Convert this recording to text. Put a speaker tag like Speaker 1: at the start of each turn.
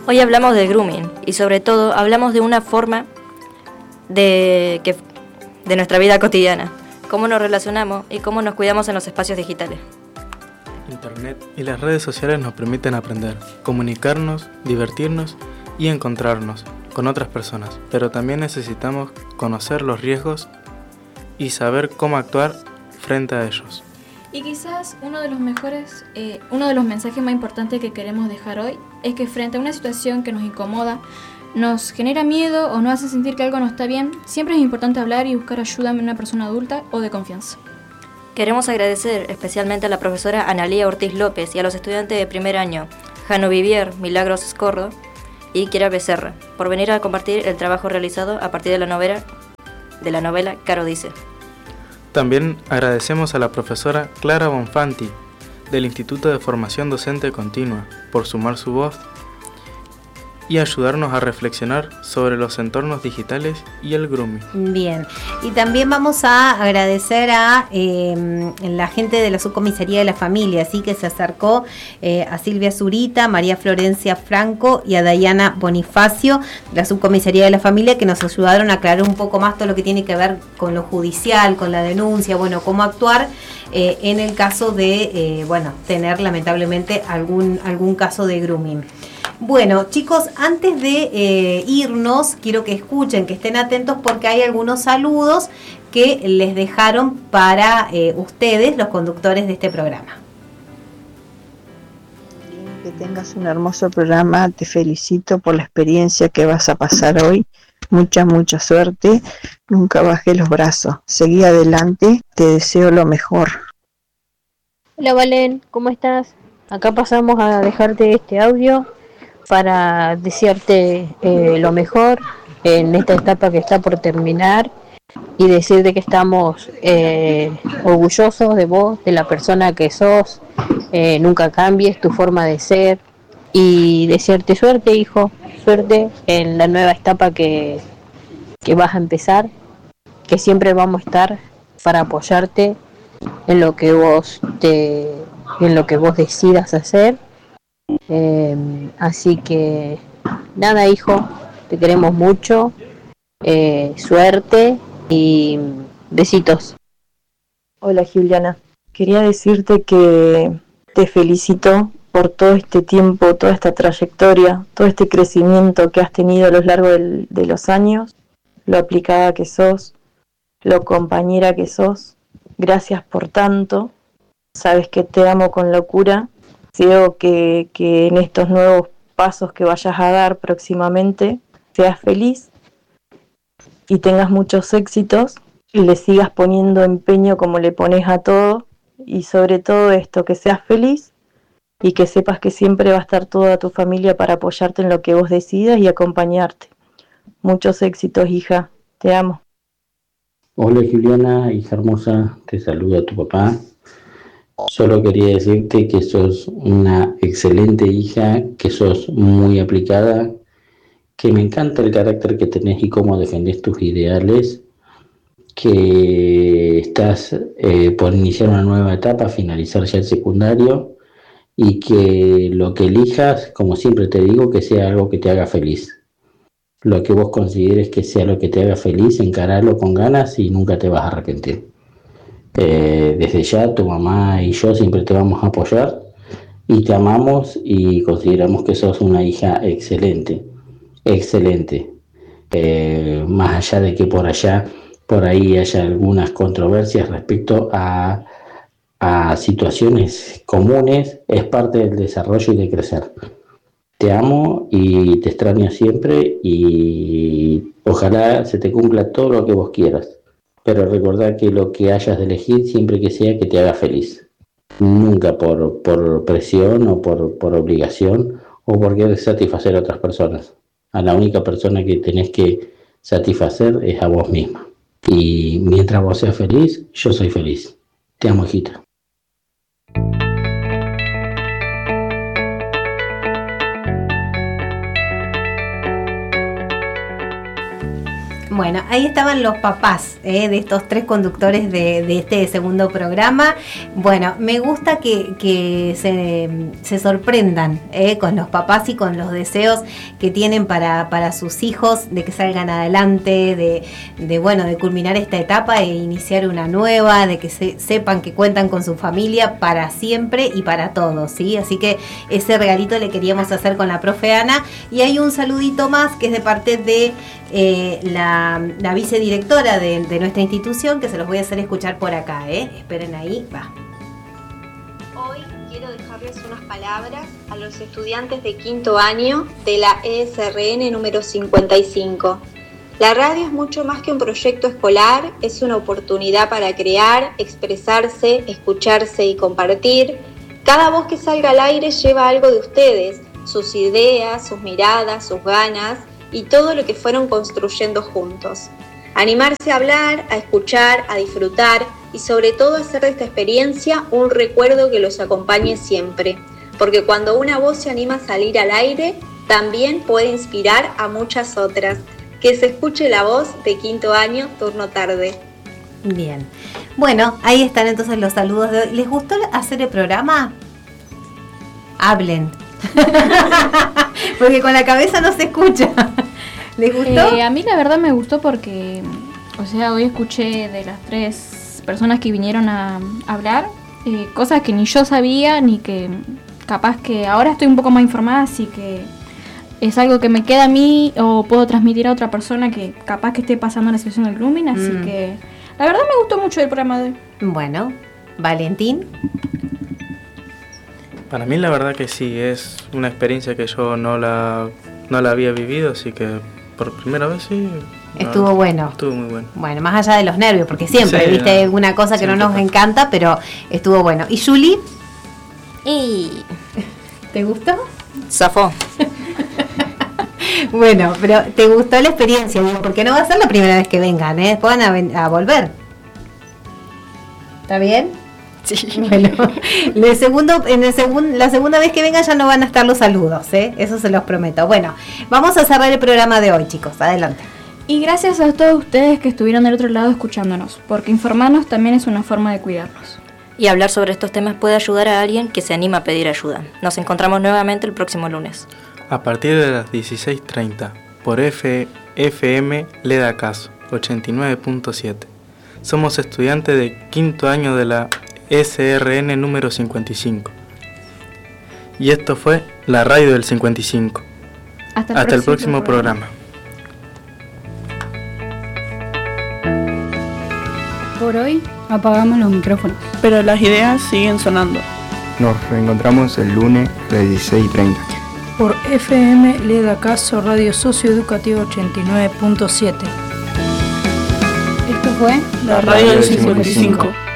Speaker 1: Hoy hablamos del grooming y sobre todo hablamos de una forma de nuestra vida cotidiana, cómo nos relacionamos y cómo nos cuidamos en los espacios digitales.
Speaker 2: Internet y las redes sociales nos permiten aprender, comunicarnos, divertirnos y encontrarnos con otras personas, pero también necesitamos conocer los riesgos y saber cómo actuar frente a ellos.
Speaker 3: Y quizás uno de los mensajes más importantes que queremos dejar hoy es que frente a una situación que nos incomoda, nos genera miedo o nos hace sentir que algo no está bien, siempre es importante hablar y buscar ayuda en una persona adulta o de confianza.
Speaker 1: Queremos agradecer especialmente a la profesora Analía Ortiz López y a los estudiantes de primer año, Jano Vivier, Milagros Escordo y Kiera Becerra, por venir a compartir el trabajo realizado a partir de la novela Caro dice.
Speaker 2: También agradecemos a la profesora Clara Bonfanti, del Instituto de Formación Docente Continua, por sumar su voz y ayudarnos a reflexionar sobre los entornos digitales y el grooming.
Speaker 4: Bien, y también vamos a agradecer a la gente de la Subcomisaría de la Familia, así que se acercó a Silvia Zurita, María Florencia Franco y a Dayana Bonifacio, de la Subcomisaría de la Familia, que nos ayudaron a aclarar un poco más todo lo que tiene que ver con lo judicial, con la denuncia, bueno, cómo actuar en el caso de, tener lamentablemente algún caso de grooming. Bueno, chicos, antes de irnos, quiero que escuchen, que estén atentos porque hay algunos saludos que les dejaron para ustedes, los conductores de este programa.
Speaker 5: Que tengas un hermoso programa, te felicito por la experiencia que vas a pasar hoy. Mucha suerte, nunca bajé los brazos, seguí adelante, te deseo lo mejor.
Speaker 6: Hola Valen, ¿cómo estás? Acá pasamos a dejarte este audio para desearte lo mejor en esta etapa que está por terminar y decirte que estamos orgullosos de vos, de la persona que sos, nunca cambies tu forma de ser y desearte suerte, hijo, suerte en la nueva etapa que vas a empezar, que siempre vamos a estar para apoyarte en lo que vos decidas hacer. Así que nada, hijo, te queremos mucho, suerte y besitos.
Speaker 7: Hola Juliana, quería decirte que te felicito por todo este tiempo, toda esta trayectoria, todo este crecimiento que has tenido a lo largo de los años, lo aplicada que sos, lo compañera que sos. Gracias por tanto, sabes que te amo con locura. Deseo que en estos nuevos pasos que vayas a dar próximamente seas feliz y tengas muchos éxitos y le sigas poniendo empeño como le pones a todo, y sobre todo esto, que seas feliz y que sepas que siempre va a estar toda tu familia para apoyarte en lo que vos decidas y acompañarte. Muchos éxitos, hija, te amo.
Speaker 8: Hola Juliana, hija hermosa, te saluda tu papá. Solo quería decirte que sos una excelente hija, que sos muy aplicada, que me encanta el carácter que tenés y cómo defendés tus ideales, que estás por iniciar una nueva etapa, finalizar ya el secundario, y que lo que elijas, como siempre te digo, que sea algo que te haga feliz. Lo que vos consideres que sea lo que te haga feliz, encararlo con ganas y nunca te vas a arrepentir. Desde ya tu mamá y yo siempre te vamos a apoyar y te amamos y consideramos que sos una hija excelente, más allá de que por ahí haya algunas controversias respecto a situaciones comunes, es parte del desarrollo y de crecer. Te amo y te extraño siempre y ojalá se te cumpla todo lo que vos quieras. Pero recordá que lo que hayas de elegir siempre que sea que te haga feliz. Nunca por presión o por obligación o por querer satisfacer a otras personas. A la única persona que tenés que satisfacer es a vos misma. Y mientras vos seas feliz, yo soy feliz. Te amo, hijita.
Speaker 4: Bueno, ahí estaban los papás de estos 3 conductores de este segundo programa. Bueno, me gusta que se sorprendan con los papás y con los deseos que tienen para sus hijos, de que salgan adelante, de culminar esta etapa e iniciar una nueva, de que sepan que cuentan con su familia para siempre y para todos, ¿sí? Así que ese regalito le queríamos hacer con la profe Ana. Y hay un saludito más que es de parte de la vicedirectora de nuestra institución, que se los voy a hacer escuchar por acá, esperen ahí, va.
Speaker 9: Hoy quiero dejarles unas palabras a los estudiantes de 5º año de la ESRN número 55. La radio es mucho más que un proyecto escolar, es una oportunidad para crear, expresarse, escucharse y compartir. Cada voz que salga al aire lleva algo de ustedes, sus ideas, sus miradas, sus ganas y todo lo que fueron construyendo juntos. Animarse a hablar, a escuchar, a disfrutar y sobre todo hacer de esta experiencia un recuerdo que los acompañe siempre. Porque cuando una voz se anima a salir al aire, también puede inspirar a muchas otras. Que se escuche la voz de 5º año, turno tarde.
Speaker 4: Bien. Bueno, ahí están entonces los saludos de hoy. ¿Les gustó hacer el programa? Hablen. Porque con la cabeza no se escucha. ¿Les gustó?
Speaker 3: A mí la verdad me gustó porque, hoy escuché de las 3 personas que vinieron a hablar, cosas que ni yo sabía, ni que capaz que ahora estoy un poco más informada, así que es algo que me queda a mí o puedo transmitir a otra persona que capaz que esté pasando una situación del grooming, así que la verdad me gustó mucho el programa de hoy.
Speaker 4: Bueno, Valentín.
Speaker 2: Para mí la verdad que sí, es una experiencia que yo no la había vivido, así que por primera vez sí.
Speaker 4: Estuvo bueno.
Speaker 2: Estuvo muy bueno.
Speaker 4: Bueno, más allá de los nervios, porque siempre,
Speaker 2: sí,
Speaker 4: viste, alguna cosa que no nos encanta, pero estuvo bueno. ¿Y Julie? ¿Te gustó?
Speaker 1: Zafó.
Speaker 4: Bueno, pero ¿te gustó la experiencia? Digo, porque no va a ser la primera vez que vengan, después van a volver. ¿Está bien? Sí. Bueno, la segunda vez que vengan ya no van a estar los saludos, eso se los prometo. Bueno, vamos a cerrar el programa de hoy, chicos, adelante.
Speaker 3: Y gracias a todos ustedes que estuvieron del otro lado escuchándonos, porque informarnos también es una forma de cuidarnos.
Speaker 1: Y hablar sobre estos temas puede ayudar a alguien que se anima a pedir ayuda. Nos encontramos nuevamente el próximo lunes.
Speaker 2: A partir de las 16:30, por FM Leda Caso 89.7. Somos estudiantes de 5º año de la SRN número 55. Y esto fue la radio del 55. Hasta el próximo programa.
Speaker 10: Por hoy apagamos los micrófonos,
Speaker 11: pero las ideas siguen sonando.
Speaker 12: Nos reencontramos el lunes a las 16:30.
Speaker 10: Por FM Leda Caso Radio Socioeducativa 89.7. Esto fue
Speaker 11: la radio del 55.